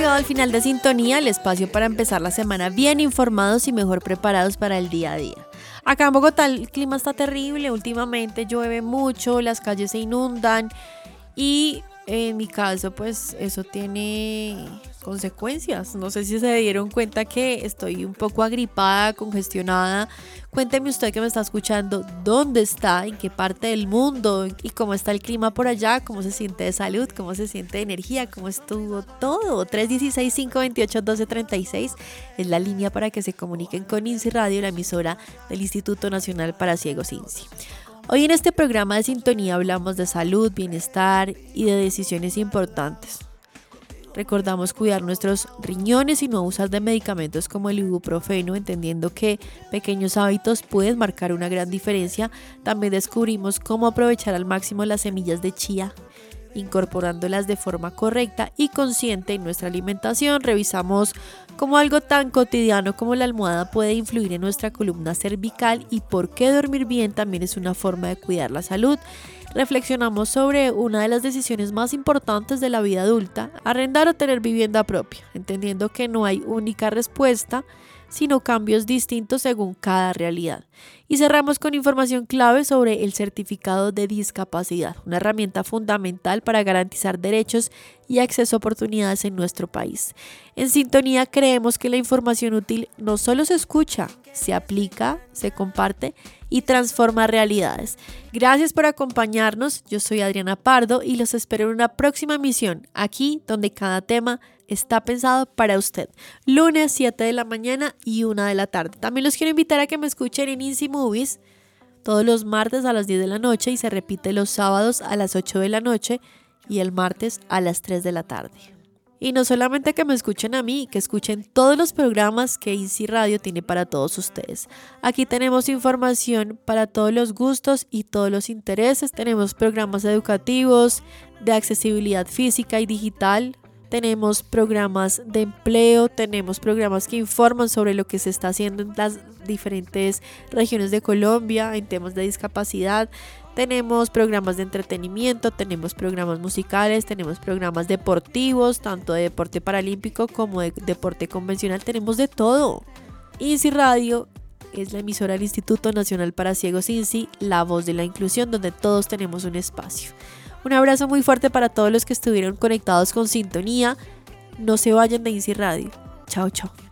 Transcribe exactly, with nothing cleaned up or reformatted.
llegado al final de Sintonía, el espacio para empezar la semana bien informados y mejor preparados para el día a día. Acá en Bogotá el clima está terrible, últimamente llueve mucho, las calles se inundan y en mi caso pues eso tiene consecuencias. No sé si se dieron cuenta que estoy un poco agripada, congestionada. Cuénteme usted que me está escuchando, ¿dónde está? ¿En qué parte del mundo? ¿Y cómo está el clima por allá? ¿Cómo se siente de salud? ¿Cómo se siente de energía? ¿Cómo estuvo todo? tres uno seis, cinco dos ocho, uno dos tres seis es la línea para que se comuniquen con INSI Radio, la emisora del Instituto Nacional para Ciegos INSI. Hoy en este programa de Sintonía hablamos de salud, bienestar y de decisiones importantes. Recordamos cuidar nuestros riñones y no usar de medicamentos como el ibuprofeno, entendiendo que pequeños hábitos pueden marcar una gran diferencia. También descubrimos cómo aprovechar al máximo las semillas de chía, incorporándolas de forma correcta y consciente en nuestra alimentación. Revisamos cómo algo tan cotidiano como la almohada puede influir en nuestra columna cervical y por qué dormir bien también es una forma de cuidar la salud. Reflexionamos sobre una de las decisiones más importantes de la vida adulta, arrendar o tener vivienda propia, entendiendo que no hay única respuesta, sino cambios distintos según cada realidad. Y cerramos con información clave sobre el certificado de discapacidad, una herramienta fundamental para garantizar derechos y acceso a oportunidades en nuestro país. En Sintonía creemos que la información útil no solo se escucha, se aplica, se comparte y transforma realidades. Gracias por acompañarnos, yo soy Adriana Pardo y los espero en una próxima emisión, aquí donde cada tema está pensado para usted. Lunes siete de la mañana y una de la tarde. También los quiero invitar a que me escuchen en INSI Movies todos los martes a las diez de la noche y se repite los sábados a las ocho de la noche y el martes a las tres de la tarde. Y no solamente que me escuchen a mí, que escuchen todos los programas que INSI Radio tiene para todos ustedes. Aquí tenemos información para todos los gustos y todos los intereses. Tenemos programas educativos, de accesibilidad física y digital. Tenemos programas de empleo, tenemos programas que informan sobre lo que se está haciendo en las diferentes regiones de Colombia en temas de discapacidad. Tenemos programas de entretenimiento, tenemos programas musicales, tenemos programas deportivos, tanto de deporte paralímpico como de deporte convencional, tenemos de todo. INSI Radio es la emisora del Instituto Nacional para Ciegos INSI, la voz de la inclusión, donde todos tenemos un espacio. Un abrazo muy fuerte para todos los que estuvieron conectados con Sintonía. No se vayan de INSI Radio. Chao, chao.